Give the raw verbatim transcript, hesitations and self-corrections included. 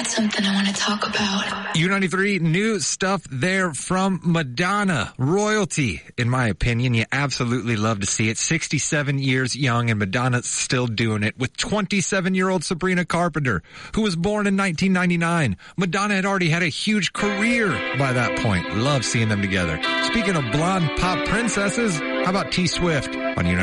something I want to talk about. U ninety-three, new stuff there from Madonna. Royalty, in my opinion. You absolutely love to see it. sixty-seven years young, and Madonna's still doing it with twenty-seven-year-old Sabrina Carpenter, who was born in nineteen ninety-nine. Madonna had already had a huge career by that point. Love seeing them together. Speaking of blonde pop princesses, how about T Swift on U ninety-three?